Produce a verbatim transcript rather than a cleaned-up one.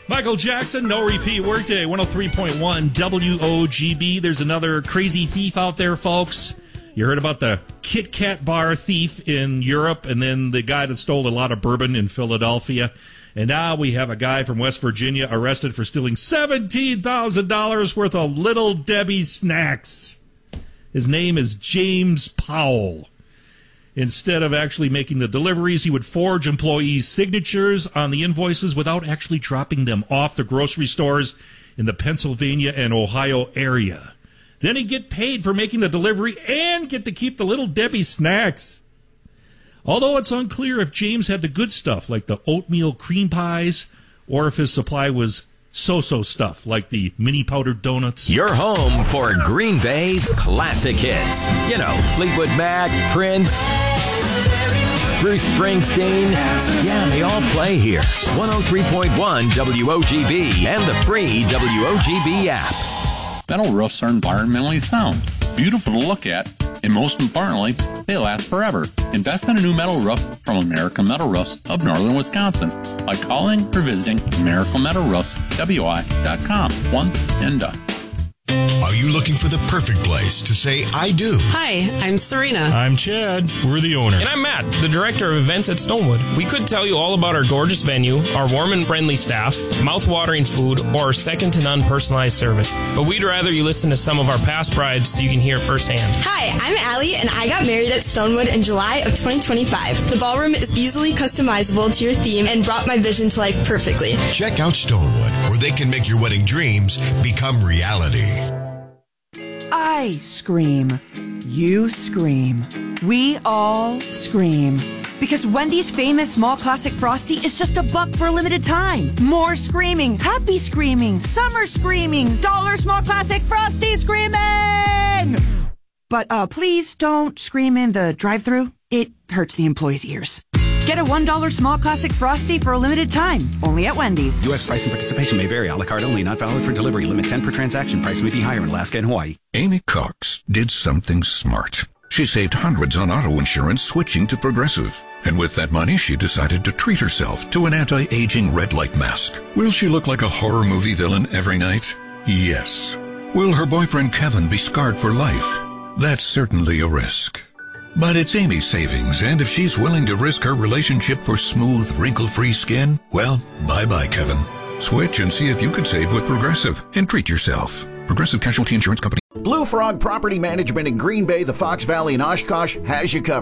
Michael Jackson, no repeat, Workday, one oh three point one W O G B. There's another crazy thief out there, folks. You heard about the Kit Kat bar thief in Europe, and then the guy that stole a lot of bourbon in Philadelphia. And now we have a guy from West Virginia arrested for stealing seventeen thousand dollars worth of Little Debbie snacks. His name is James Powell. Instead of actually making the deliveries, he would forge employees' signatures on the invoices without actually dropping them off to grocery stores in the Pennsylvania and Ohio area. Then he'd get paid for making the delivery and get to keep the Little Debbie snacks. Although it's unclear if James had the good stuff, like the oatmeal cream pies, or if his supply was so-so stuff, like the mini powdered donuts. You're home for Green Bay's classic hits. You know, Fleetwood Mac, Prince, Bruce Springsteen. Yeah, they all play here. one oh three point one W O G B and the free W O G B app. Metal roofs are environmentally sound, beautiful to look at, and most importantly, they last forever. Invest in a new metal roof from American Metal Roofs of Northern Wisconsin by calling or visiting American Metal Roofs W I dot com. One and done. Are you looking for the perfect place to say I do? Hi, I'm Serena. I'm Chad. We're the owner. And I'm Matt, the director of events at Stonewood. We could tell you all about our gorgeous venue, our warm and friendly staff, mouth-watering food, or our second-to-none personalized service. But we'd rather you listen to some of our past brides so you can hear it firsthand. Hi, I'm Allie, and I got married at Stonewood in July of twenty twenty-five. The ballroom is easily customizable to your theme and brought my vision to life perfectly. Check out Stonewood, where they can make your wedding dreams become reality. I scream. You scream. We all scream. Because Wendy's famous small classic Frosty is just a buck for a limited time. More screaming, happy screaming, summer screaming, dollar small classic Frosty screaming! But uh, please don't scream in the drive-thru. It hurts the employees' ears. Get a one dollar small classic Frosty for a limited time, only at Wendy's. U S price and participation may vary. A la carte only, not valid for delivery. Limit ten per transaction. Price may be higher in Alaska and Hawaii. Amy Cox did something smart. She saved hundreds on auto insurance switching to Progressive. And with that money, she decided to treat herself to an anti-aging red light mask. Will she look like a horror movie villain every night? Yes. Will her boyfriend Kevin be scarred for life? That's certainly a risk. But it's Amy's savings, and if she's willing to risk her relationship for smooth, wrinkle-free skin, well, bye-bye, Kevin. Switch and see if you could save with Progressive and treat yourself. Progressive Casualty Insurance Company. Blue Frog Property Management in Green Bay, the Fox Valley, and Oshkosh has you covered.